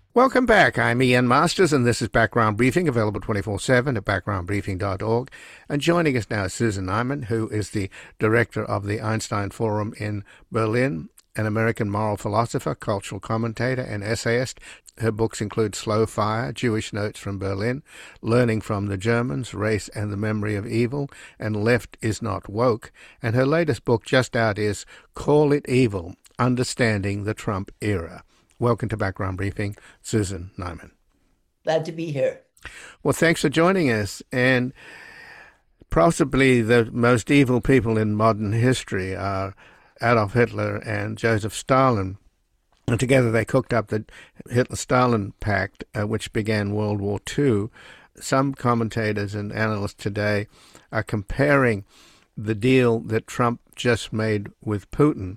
Welcome back. I'm Ian Masters, and this is Background Briefing, available 24/7 at backgroundbriefing.org. And joining us now is Susan Neiman, who is the director of the Einstein Forum in Berlin, an American moral philosopher, cultural commentator, and essayist. Her books include Slow Fire, Jewish Notes from Berlin, Learning from the Germans, Race and the Memory of Evil, and Left is Not Woke. And her latest book, just out, is Call It Evil, Understanding the Trump Era. Welcome to Background Briefing, Susan Neiman. Glad to be here. Well, thanks for joining us. And possibly the most evil people in modern history are Adolf Hitler and Joseph Stalin. And together they cooked up the Hitler-Stalin Pact, which began World War II. Some commentators and analysts today are comparing the deal that Trump just made with Putin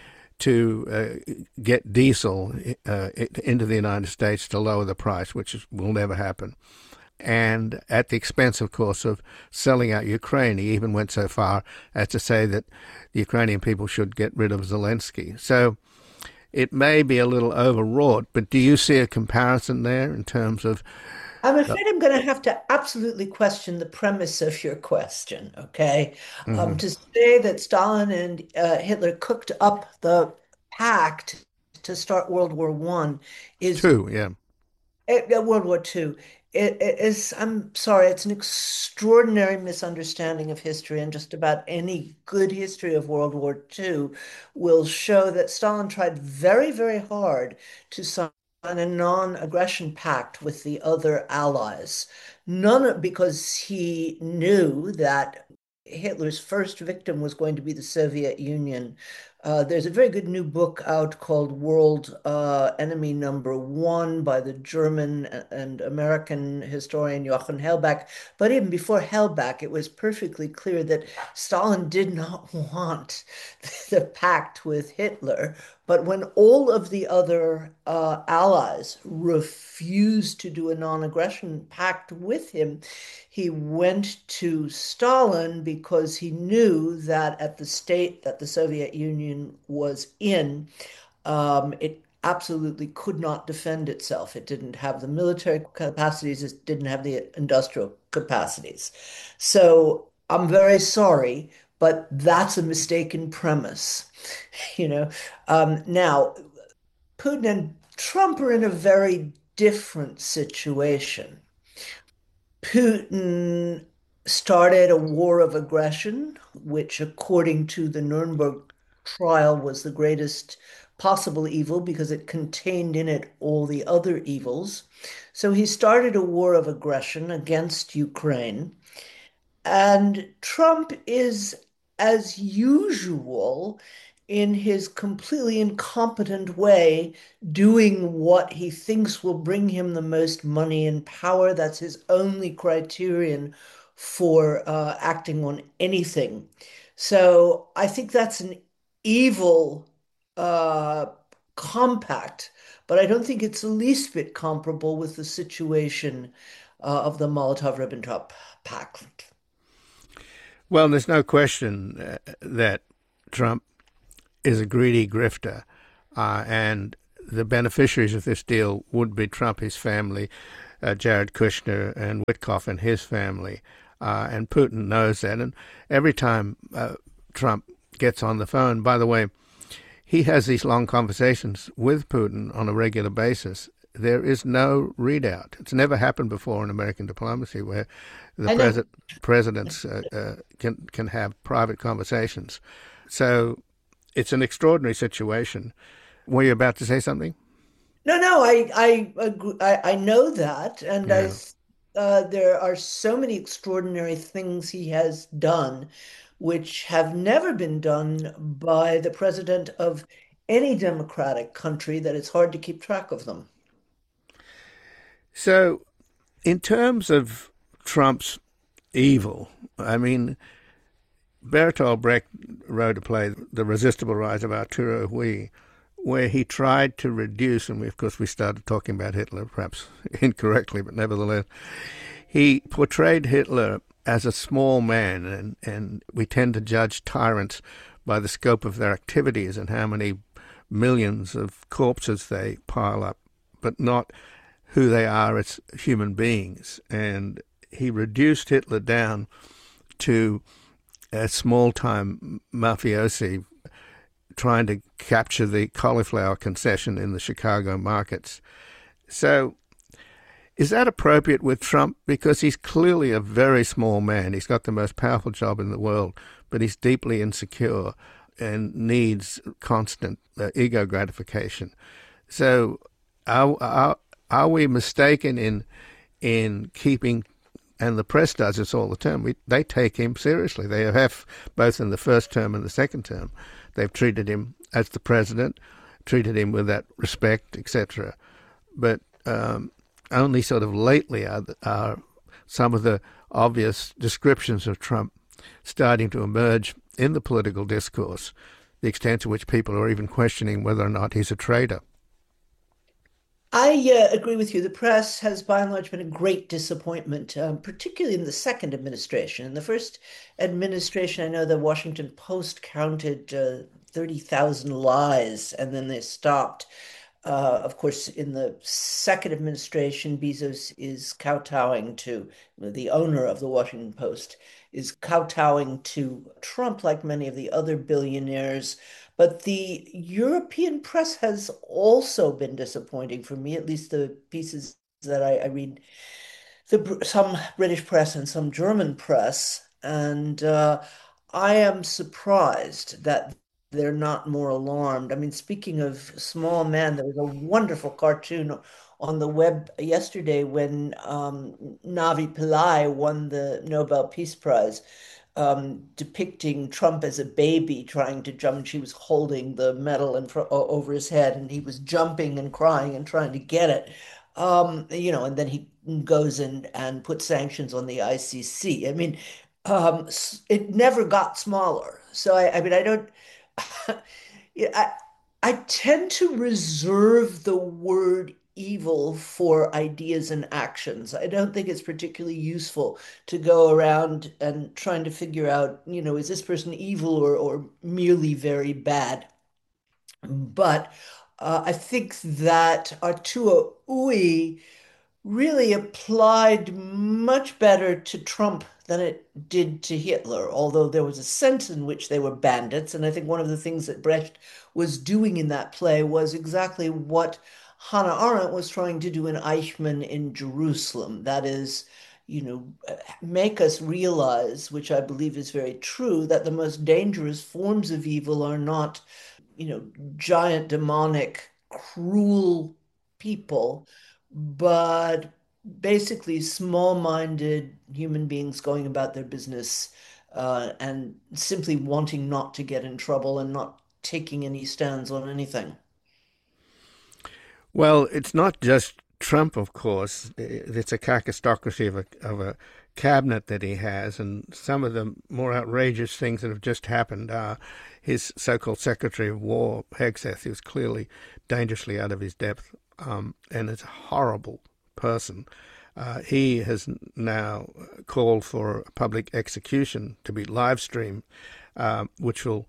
to get diesel into the United States to lower the price, which will never happen. And at the expense, of course, of selling out Ukraine. He even went so far as to say that the Ukrainian people should get rid of Zelensky. So it may be a little overwrought, but do you see a comparison there in terms of... I'm afraid I'm going to have to absolutely question the premise of your question, okay? Mhm. To say that Stalin and Hitler cooked up the pact to start World War One is Two, yeah. World War Two. It is, I'm sorry, it's an extraordinary misunderstanding of history, and just about any good history of World War Two will show that Stalin tried very, very hard to sign a non-aggression pact with the other allies. None because he knew that Hitler's first victim was going to be the Soviet Union. There's a very good new book out called World Enemy Number One by the German and American historian Jochen Hellback. But even before Hellback, it was perfectly clear that Stalin did not want the pact with Hitler. But when all of the other allies refused to do a non-aggression pact with him, he went to Stalin because he knew that at the state that the Soviet Union was in, it absolutely could not defend itself. It didn't have the military capacities, it didn't have the industrial capacities. So I'm very sorry, but that's a mistaken premise. You know, now Putin and Trump are in a very different situation. Putin started a war of aggression, which, according to the Nuremberg trial, was the greatest possible evil because it contained in it all the other evils. So he started a war of aggression against Ukraine. And Trump is, as usual, in his completely incompetent way, doing what he thinks will bring him the most money and power. That's his only criterion for acting on anything. So I think that's an evil uh, compact, but I don't think it's the least bit comparable with the situation of the Molotov-Ribbentrop Pact. Well, there's no question that Trump is a greedy grifter, and the beneficiaries of this deal would be Trump, his family, Jared Kushner, and Witkoff and his family. And Putin knows that. And every time Trump gets on the phone, by the way, he has these long conversations with Putin on a regular basis. There is no readout. It's never happened before in American diplomacy where the I know. presidents can have private conversations. So it's an extraordinary situation. Were you about to say something? No, no, I agree. I know that, and Yeah. there are so many extraordinary things he has done, which have never been done by the president of any democratic country, that it's hard to keep track of them. So in terms of Trump's evil, I mean, Bertolt Brecht wrote a play, The Resistible Rise of Arturo Ui, where he tried to reduce, and of course we started talking about Hitler, perhaps incorrectly, but nevertheless, he portrayed Hitler as a small man, and we tend to judge tyrants by the scope of their activities and how many millions of corpses they pile up. but not who they are as human beings. And he reduced Hitler down to a small-time mafiosi trying to capture the cauliflower concession in the Chicago markets. So is that appropriate with Trump? Because he's clearly a very small man. He's got the most powerful job in the world, but he's deeply insecure and needs constant ego gratification. So are we mistaken in keeping, and the press does this all the time, they take him seriously. They have, both in the first term and the second term. They've treated him as the president, treated him with that respect, etc. But only sort of lately are some of the obvious descriptions of Trump starting to emerge in the political discourse, the extent to which people are even questioning whether or not he's a traitor. I agree with you. The press has by and large been a great disappointment, particularly in the second administration. In the first administration, I know the Washington Post counted 30,000 lies and then they stopped. Of course, in the second administration, Bezos is kowtowing to the owner of the Washington Post, is kowtowing to Trump, like many of the other billionaires. But the European press has also been disappointing for me, at least the pieces that I read, some British press and some German press. And I am surprised that they're not more alarmed. I mean, speaking of small men, there was a wonderful cartoon on the web yesterday when Navi Pillai won the Nobel Peace Prize, depicting Trump as a baby trying to jump. She was holding the medal over his head, and he was jumping and crying and trying to get it. And then he goes and puts sanctions on the ICC. I mean, it never got smaller. So I mean, I don't. Yeah, I tend to reserve the word evil for ideas and actions. I don't think it's particularly useful to go around and trying to figure out, is this person evil or merely very bad? But I think that Arturo Ui really applied much better to Trump than it did to Hitler, although there was a sense in which they were bandits. And I think one of the things that Brecht was doing in that play was exactly what Hannah Arendt was trying to do in Eichmann in Jerusalem. That is, make us realize, which I believe is very true, that the most dangerous forms of evil are not, giant demonic, cruel people, but basically small-minded human beings going about their business and simply wanting not to get in trouble and not taking any stands on anything. Well, it's not just Trump, of course. It's a kakistocracy of a cabinet that he has, and some of the more outrageous things that have just happened are his so-called Secretary of War, Hegseth, who's clearly dangerously out of his depth, and is a horrible person. He has now called for a public execution to be live streamed, which will,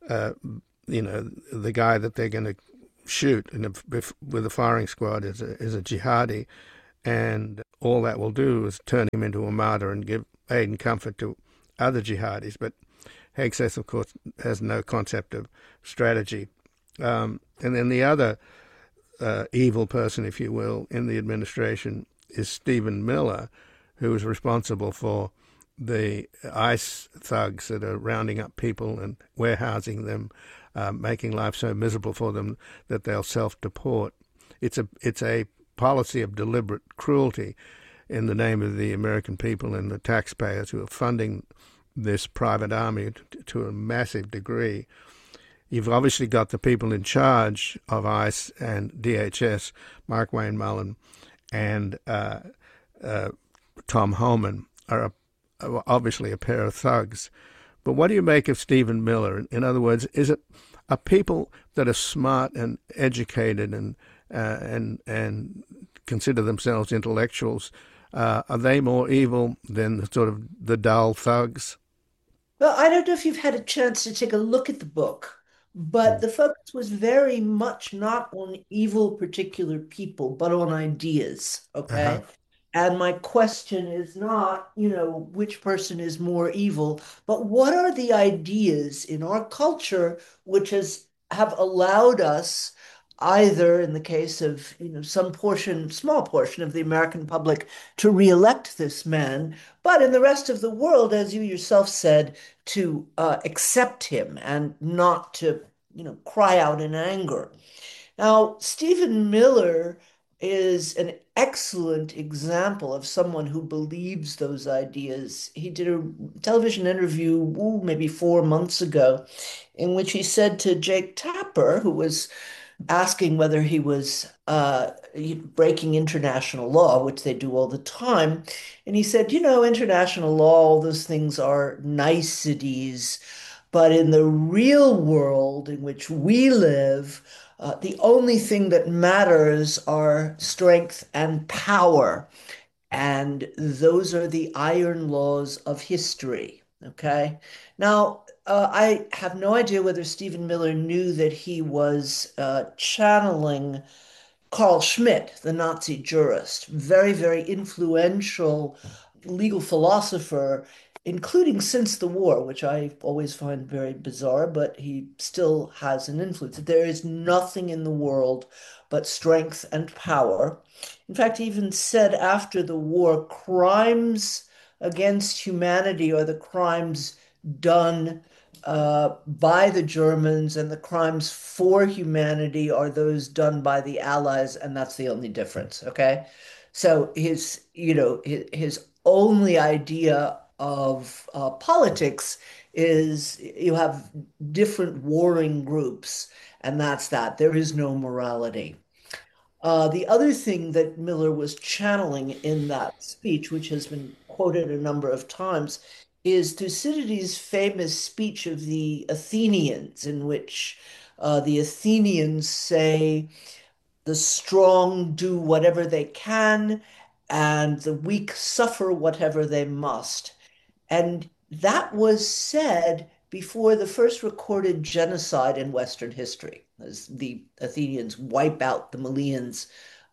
the guy that they're going to shoot with a firing squad is a jihadi, and all that will do is turn him into a martyr and give aid and comfort to other jihadis. But Hegseth, of course, has no concept of strategy. And then the other evil person, if you will, in the administration is Stephen Miller, who is responsible for the ICE thugs that are rounding up people and warehousing them, making life so miserable for them that they'll self-deport. It's a policy of deliberate cruelty in the name of the American people and the taxpayers who are funding this private army to a massive degree. You've obviously got the people in charge of ICE and DHS, Mark Wayne Mullen and Tom Homan, are obviously a pair of thugs. But what do you make of Stephen Miller? In other words, are people that are smart and educated and consider themselves intellectuals, are they more evil than the dull thugs? Well, I don't know if you've had a chance to take a look at the book, But Mm. the focus was very much not on evil particular people, but on ideas, Uh-huh. okay? And my question is not, which person is more evil, but what are the ideas in our culture which have allowed us, either in the case of, some portion, small portion of the American public to reelect this man, but in the rest of the world, as you yourself said, to accept him and not to, cry out in anger. Now, Stephen Miller is an excellent example of someone who believes those ideas. He did a television interview, maybe 4 months ago, in which he said to Jake Tapper, who was asking whether he was breaking international law, which they do all the time. And he said, international law, all those things are niceties. But in the real world in which we live, the only thing that matters are strength and power. And those are the iron laws of history. Okay. Now, I have no idea whether Stephen Miller knew that he was channeling Carl Schmitt, the Nazi jurist, very, very influential legal philosopher, including since the war, which I always find very bizarre, but he still has an influence. There is nothing in the world but strength and power. In fact, he even said after the war, crimes against humanity are the crimes done by the Germans, and the crimes for humanity are those done by the Allies, and that's the only difference. Okay. So his only idea of politics is you have different warring groups, and that's that. There is no morality. The other thing that Miller was channeling in that speech, which has been quoted a number of times, is Thucydides' famous speech of the Athenians, in which the Athenians say, the strong do whatever they can, and the weak suffer whatever they must. And that was said before the first recorded genocide in Western history, as the Athenians wipe out the Malians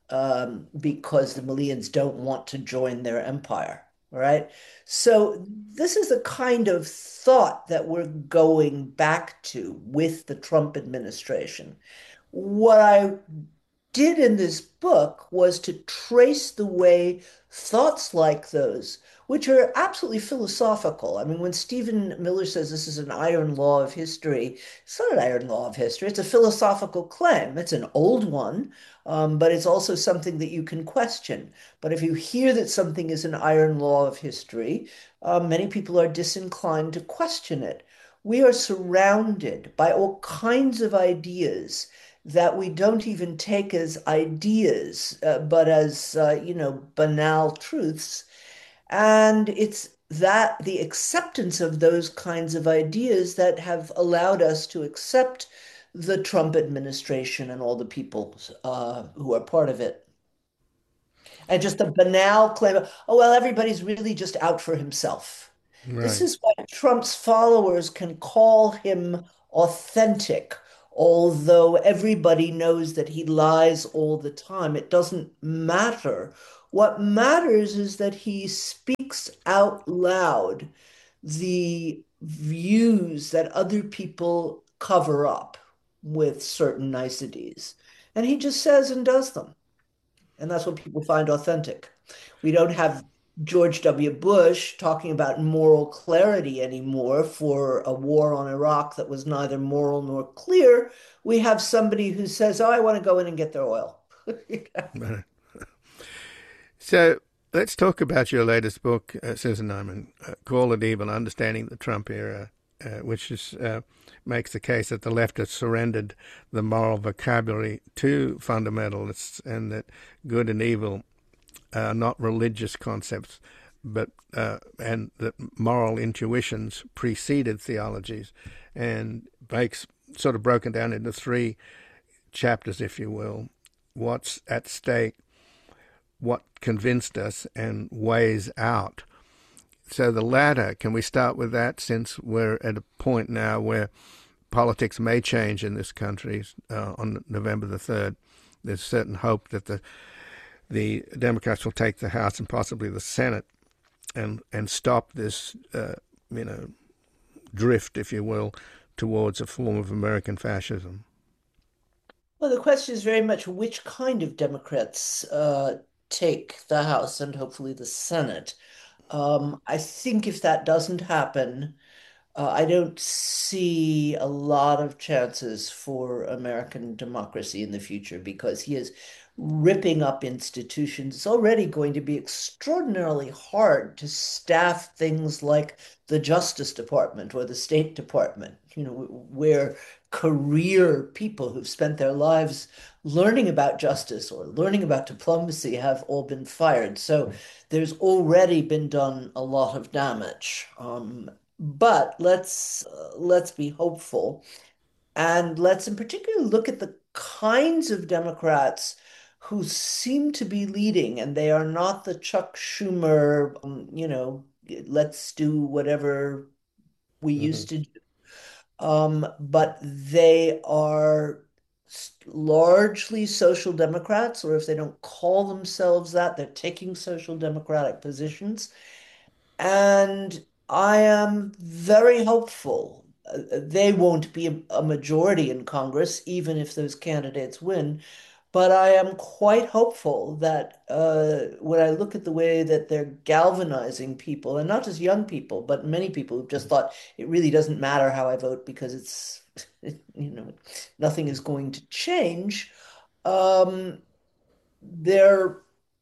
because the Malians don't want to join their empire. All right. So this is the kind of thought that we're going back to with the Trump administration. What I did in this book was to trace the way thoughts like those, which are absolutely philosophical. I mean, when Stephen Miller says this is an iron law of history, it's not an iron law of history. It's a philosophical claim. It's an old one, but it's also something that you can question. But if you hear that something is an iron law of history, many people are disinclined to question it. We are surrounded by all kinds of ideas that we don't even take as ideas, but as, banal truths. And it's that the acceptance of those kinds of ideas that have allowed us to accept the Trump administration and all the people who are part of it. And just a banal claim of, oh, well, everybody's really just out for himself. This Right. is why Trump's followers can call him authentic, although everybody knows that he lies all the time. It doesn't matter. What matters is that he speaks out loud the views that other people cover up with certain niceties. And he just says and does them. And that's what people find authentic. We don't have George W. Bush talking about moral clarity anymore for a war on Iraq that was neither moral nor clear. We have somebody who says, oh, I want to go in and get their oil. Right. So let's talk about your latest book, Susan Neiman, Call It Evil, Understanding the Trump Era, which makes the case that the left has surrendered the moral vocabulary to fundamentalists and that good and evil are not religious concepts, but and that moral intuitions preceded theologies, and makes sort of broken down into three chapters, if you will: what's at stake, what convinced us, and ways out. So the latter, can we start with that, since we're at a point now where politics may change in this country on November the 3rd. There's certain hope that the Democrats will take the House and possibly the Senate and stop this, you know, drift, if you will, towards a form of American fascism. Well, the question is very much which kind of Democrats take the House and hopefully the Senate. I think if that doesn't happen, I don't see a lot of chances for American democracy in the future because he is ripping up institutions. It's already going to be extraordinarily hard to staff things like the Justice Department or the State Department, where career people who've spent their lives learning about justice or learning about diplomacy have all been fired. So there's already been done a lot of damage. But let's be hopeful, and let's in particular look at the kinds of Democrats who seem to be leading, and they are not the Chuck Schumer, let's do whatever we Mm-hmm. used to do. But they are largely social democrats, or if they don't call themselves that, they're taking social democratic positions. And I am very hopeful. They won't be a majority in Congress, even if those candidates win. But I am quite hopeful that when I look at the way that they're galvanizing people, and not just young people, but many people who've just thought it really doesn't matter how I vote because you know, nothing is going to change. Um, they're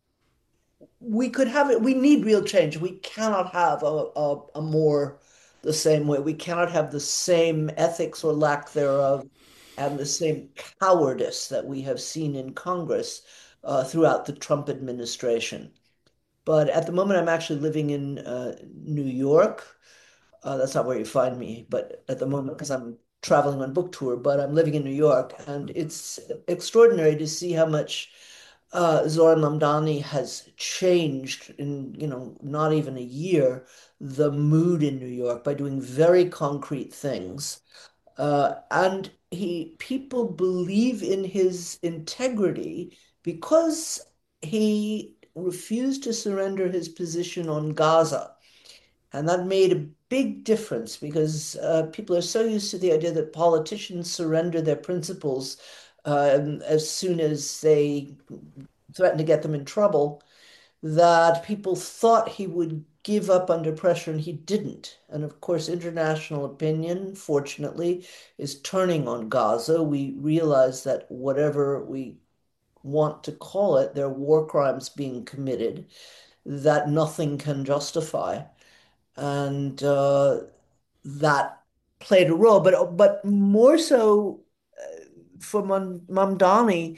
we could have it. We need real change. We cannot have a more the same way. We cannot have the same ethics or lack thereof and the same cowardice that we have seen in Congress throughout the Trump administration. But at the moment, I'm actually living in New York. That's not where you find me, but at the moment, because I'm traveling on book tour, but I'm living in New York, and it's extraordinary to see how much Zoran Mamdani has changed in, not even a year, the mood in New York by doing very concrete things. And people believe in his integrity because he refused to surrender his position on Gaza. And that made a big difference because people are so used to the idea that politicians surrender their principles as soon as they threaten to get them in trouble, that people thought he would give up under pressure, and he didn't. And of course, international opinion, fortunately, is turning on Gaza. We realize that whatever we want to call it, there are war crimes being committed that nothing can justify. And that played a role, but more so for Mamdani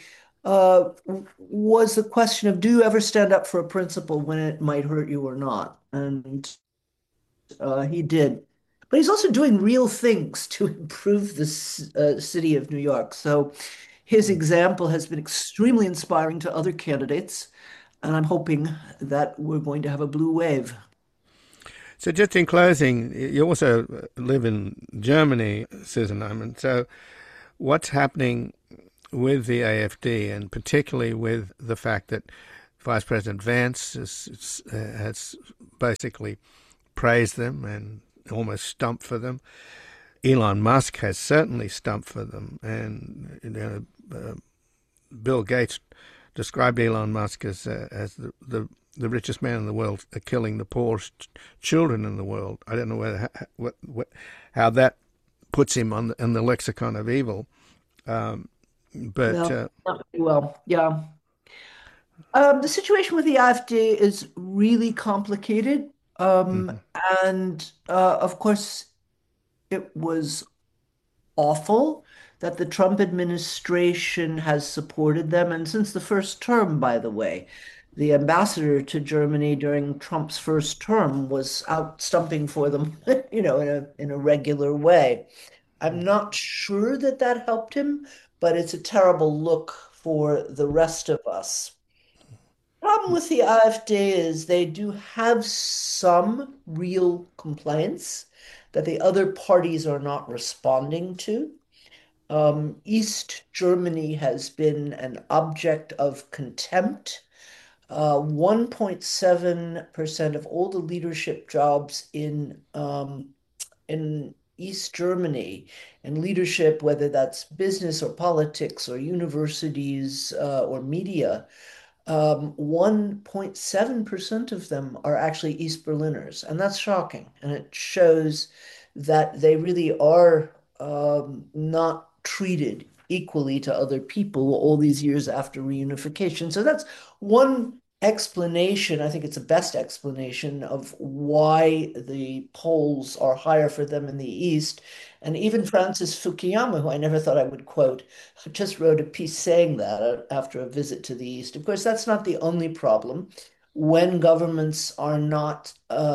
was the question of do you ever stand up for a principle when it might hurt you or not? And he did. But he's also doing real things to improve the city of New York. So his example has been extremely inspiring to other candidates, and I'm hoping that we're going to have a blue wave. So, just in closing, you also live in Germany, Susan Iman. So, what's happening with the AfD, and particularly with the fact that Vice President Vance has basically praised them and almost stumped for them. Elon Musk has certainly stumped for them, and Bill Gates described Elon Musk as the richest man in the world, killing the poorest children in the world. I don't know how that puts him in the lexicon of evil. But No, not very well. Yeah. The situation with the AfD is really complicated. mhm. And of course, it was awful that the Trump administration has supported them. And since the first term, by the way, the ambassador to Germany during Trump's first term was out stumping for them, in a regular way. I'm not sure that that helped him, but it's a terrible look for the rest of us. Problem with the AfD is they do have some real complaints. that the other parties are not responding to. East Germany has been an object of contempt. 1.7% of all the leadership jobs in East Germany and leadership, whether that's business or politics or universities or media, 1.7% of them are actually East Berliners. And that's shocking. And it shows that they really are not treated equally to other people all these years after reunification. So that's one explanation. I think it's the best explanation of why the polls are higher for them in the East. And even Francis Fukuyama, who I never thought I would quote, just wrote a piece saying that after a visit to the East. Of course, that's not the only problem. When governments are not,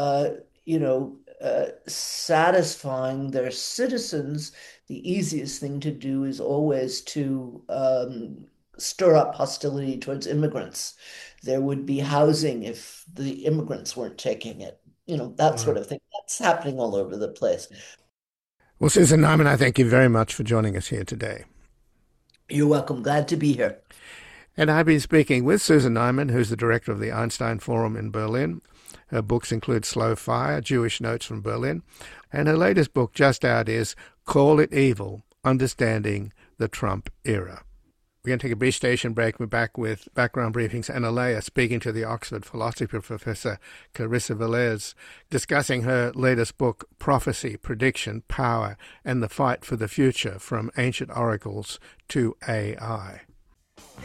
satisfying their citizens, the easiest thing to do is always to stir up hostility towards immigrants. There would be housing if the immigrants weren't taking it, that sort Right. of thing. That's happening all over the place. Well, Susan Nyman, I thank you very much for joining us here today. You're welcome. Glad to be here. And I've been speaking with Susan Nyman, who's the director of the Einstein Forum in Berlin. Her books include Slow Fire, Jewish Notes from Berlin, and her latest book just out is Call It Evil, Understanding the Trump Era. We're going to take a brief station break. We're back with Background Briefing's Anna Leah speaking to the Oxford philosophy professor Clarissa Velez, discussing her latest book, Prophecy, Prediction, Power, and the Fight for the Future, From Ancient Oracles to AI.